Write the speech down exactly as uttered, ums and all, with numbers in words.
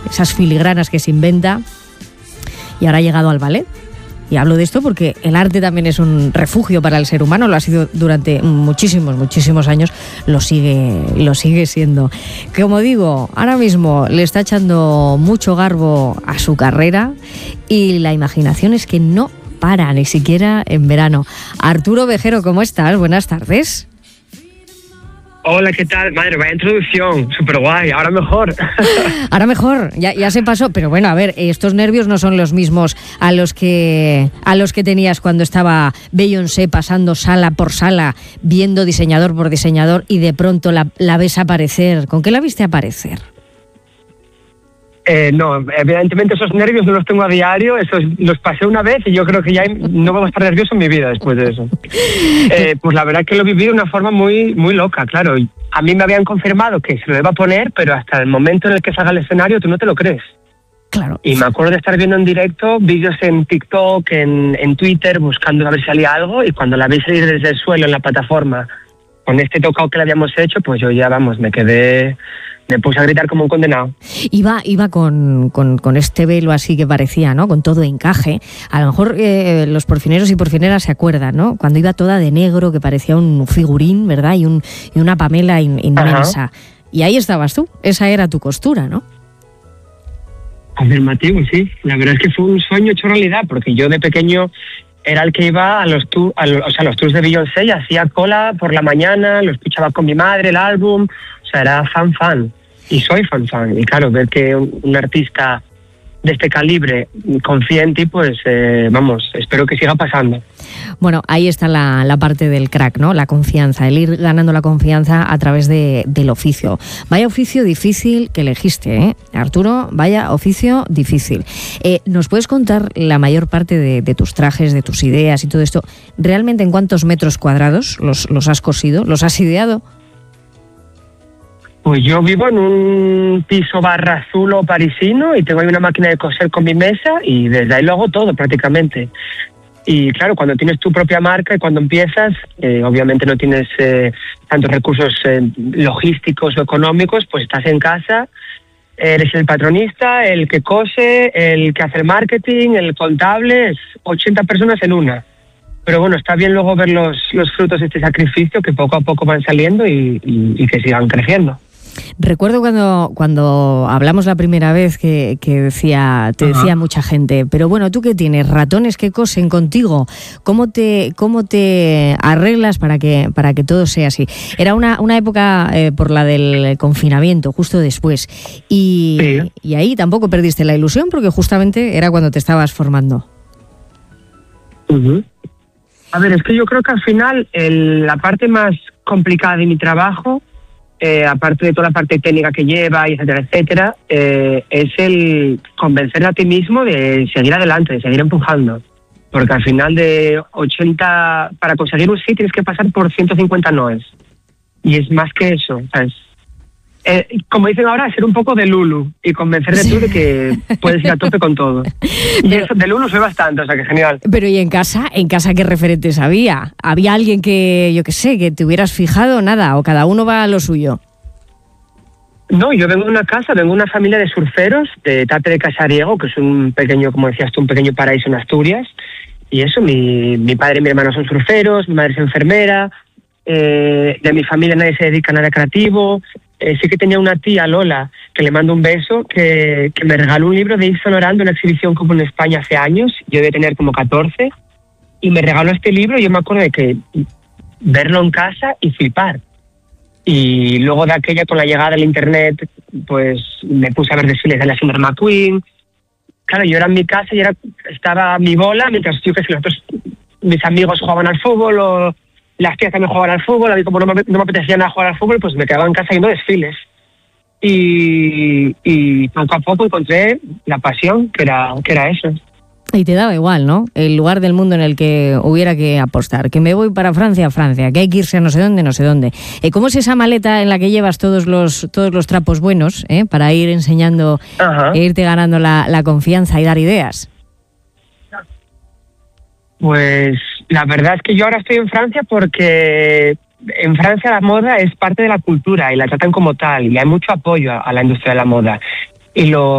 esas filigranas que se inventa, y ahora ha llegado al ballet. Y hablo de esto porque el arte también es un refugio para el ser humano, lo ha sido durante muchísimos, muchísimos años, lo sigue, lo sigue siendo. Como digo, ahora mismo le está echando mucho garbo a su carrera y la imaginación es que no para, ni siquiera en verano. Arturo Vejero, ¿cómo estás? Buenas tardes. Hola, ¿qué tal? Madre, vaya introducción, súper guay, ahora mejor. Ahora mejor, ya, ya se pasó, pero bueno, a ver, estos nervios no son los mismos a los que a los que tenías cuando estaba Beyoncé pasando sala por sala, viendo diseñador por diseñador y de pronto la, la ves aparecer. ¿Con qué la viste aparecer? Eh, no, evidentemente esos nervios no los tengo a diario, esos los pasé una vez y yo creo que ya no voy a estar nervioso en mi vida después de eso. Eh, pues la verdad es que lo viví de una forma muy muy loca, claro. A mí me habían confirmado que se lo iba a poner, pero hasta el momento en el que salga al escenario tú no te lo crees. Claro. Y me acuerdo de estar viendo en directo vídeos en TikTok, en, en Twitter, buscando a ver si salía algo, y cuando la vi salir desde el suelo en la plataforma con este tocado que le habíamos hecho, pues yo ya, vamos, me quedé... Me puse a gritar como un condenado. Iba, iba con, con, con este velo así que parecía, ¿no? Con todo encaje. A lo mejor eh, los porfineros y porfineras se acuerdan, ¿no? Cuando iba toda de negro, que parecía un figurín, ¿verdad? Y, un, y una Pamela in, inmensa. Ajá. Y ahí estabas tú. Esa era tu costura, ¿no? Afirmativo, sí. La verdad es que fue un sueño hecho realidad, porque yo de pequeño era el que iba a los, tour, a los, o sea, los tours de Beyoncé y hacía cola por la mañana, lo escuchaba con mi madre, el álbum. O sea, era fan, fan. Y soy fan fan, y claro, ver que un, un artista de este calibre confía en ti, pues eh, vamos, espero que siga pasando. Bueno, ahí está la, la parte del crack, ¿no? La confianza, el ir ganando la confianza a través de, del oficio. Vaya oficio difícil que elegiste, ¿eh? Arturo, vaya oficio difícil. Eh, ¿Nos puedes contar la mayor parte de, de tus trajes, de tus ideas y todo esto? ¿Realmente en cuántos metros cuadrados los, los has cosido, los has ideado? Pues yo vivo en un piso barra azul o parisino y tengo ahí una máquina de coser con mi mesa y desde ahí lo hago todo prácticamente. Y claro, cuando tienes tu propia marca y cuando empiezas, eh, obviamente no tienes eh, tantos recursos eh, logísticos o económicos, pues estás en casa, eres el patronista, el que cose, el que hace el marketing, el contable, es ochenta personas en una. Pero bueno, está bien luego ver los, los frutos de este sacrificio que poco a poco van saliendo y, y, y que sigan creciendo. Recuerdo cuando, cuando hablamos la primera vez que, que decía, te decía uh-huh. mucha gente, pero bueno, ¿tú qué tienes? ¿Ratones que cosen contigo? ¿Cómo te, cómo te arreglas para que, para que todo sea así? Era una, una época eh, por la del confinamiento, justo después. Y, sí. y ahí tampoco perdiste la ilusión porque justamente era cuando te estabas formando. Uh-huh. A ver, es que yo creo que al final el, la parte más complicada de mi trabajo, eh, aparte de toda la parte técnica que lleva, y etcétera, etcétera, eh, es el convencer a ti mismo de seguir adelante, de seguir empujando. Porque al final de ochenta, para conseguir un sí tienes que pasar por ciento cincuenta noes. Y es más que eso, ¿sabes? Eh, como dicen ahora, ser un poco de Lulu y convencerte sí. tú de que puedes ir a tope con todo. Y pero, eso de Lulu soy bastante, o sea que genial. Pero ¿y en casa? ¿En casa qué referentes había? ¿Había alguien que, yo qué sé, que te hubieras fijado? Nada, o cada uno va a lo suyo. No, yo vengo de una casa, vengo de una familia de surferos, de Tate de Casariego, que es un pequeño, como decías tú, un pequeño paraíso en Asturias. Y eso, mi, mi padre y mi hermano son surferos, mi madre es enfermera, eh, de mi familia nadie se dedica a nada creativo. Eh, sí que tenía una tía, Lola, que le mando un beso, que, que me regaló un libro de Yves Saint Laurent de una exhibición que hubo en España hace años, yo debía tener como catorce, y me regaló este libro y yo me acuerdo de que verlo en casa y flipar. Y luego de aquella, con la llegada del internet, pues me puse a ver desfiles de la Alexander McQueen. Claro, yo era en mi casa y era, estaba mi bola, mientras yo que sé, los otros, mis amigos jugaban al fútbol o las tías también jugaban al fútbol. A mí como no me, no me apetecía nada jugar al fútbol, pues me quedaba en casa viendo desfiles. Y, y poco a poco encontré la pasión, que era, que era eso. Y te daba igual, ¿no? El lugar del mundo en el que hubiera que apostar. Que me voy para Francia, Francia. Que hay que irse a no sé dónde, no sé dónde. Eh, ¿Cómo es esa maleta en la que llevas todos los todos los trapos buenos eh, para ir enseñando Ajá. e irte ganando la, la confianza y dar ideas? Pues la verdad es que yo ahora estoy en Francia porque en Francia la moda es parte de la cultura y la tratan como tal. Y hay mucho apoyo a, a la industria de la moda. Y lo